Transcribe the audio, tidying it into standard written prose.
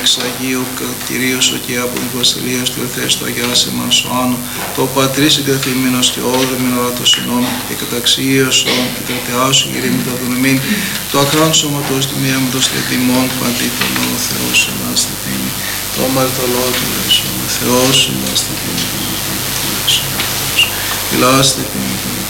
εξ Αγίου Κυρίως και από την βασιλεία του Ελθές του Αγιάς εμάς ο Άνω, το Πατρίς εγκαθήμενος και όδεμεν ώρα το συνόμου και καταξίωσον και κρατεάσου γυρίμη τα δονημήν, το ακράν σώματος του μία με το στετιμόν παντήθωνο ο Θεός εμάς θετήμη, το αμαρτωλό του λέσον, ο Θεός εμάς θετήμη, ο Θεός, ηλάστε